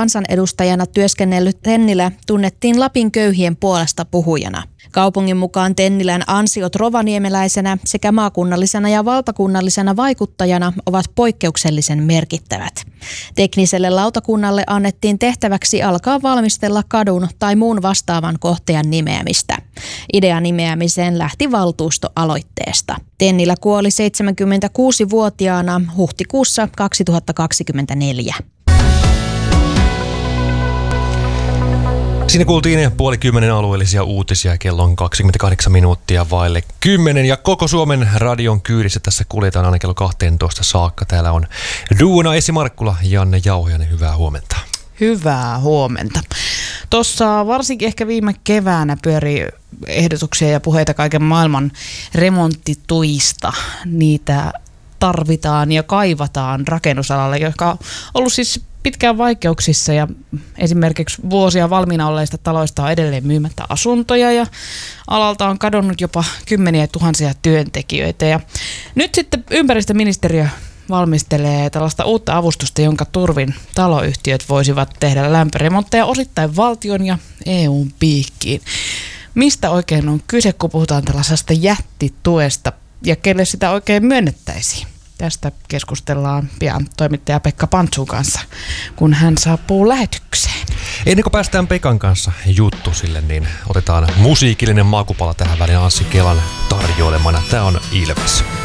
kansanedustajana työskennellyt Tennilä tunnettiin Lapin köyhien puolesta puhujana. Kaupungin mukaan Tennilän ansiot rovaniemeläisenä sekä maakunnallisena ja valtakunnallisena vaikuttajana ovat poikkeuksellisen merkittävät. Tekniselle lautakunnalle annettiin tehtäväksi alkaa valmistella kadun tai muun vastaavan kohteen nimeämistä. Idea nimeämiseen lähti valtuustoaloitteesta. Tennilä kuoli 76-vuotiaana huhtikuussa 2024. Siinä kuultiin 9:30 alueellisia uutisia, kello on 28 minuuttia vaille 10 ja koko Suomen radion kyydissä tässä kuljetaan aina kello 12 saakka. Täällä on duuna Essi Markkula, Janne Jauhojainen, hyvää huomenta. Hyvää huomenta. Tuossa varsinkin ehkä viime keväänä pyöri ehdotuksia ja puheita kaiken maailman remonttituista. Niitä tarvitaan ja kaivataan rakennusalalle, joka on ollut siis pitkään vaikeuksissa ja esimerkiksi vuosia valmiina olleista taloista on edelleen myymättä asuntoja ja alalta on kadonnut jopa kymmeniä tuhansia työntekijöitä. Ja nyt sitten ympäristöministeriö valmistelee tällaista uutta avustusta, jonka turvin taloyhtiöt voisivat tehdä lämpöremontteja osittain valtion ja EUn piikkiin. Mistä oikein on kyse, kun puhutaan tällaisesta jättituesta ja kelle sitä oikein myönnettäisiin? Tästä keskustellaan pian toimittaja Pekka Pantsun kanssa, kun hän saapuu lähetykseen. Ennen kuin päästään Pekan kanssa juttusille, niin otetaan musiikillinen maakupala tähän väliin Anssi Kelan tarjoilemana. Tämä on Ilves.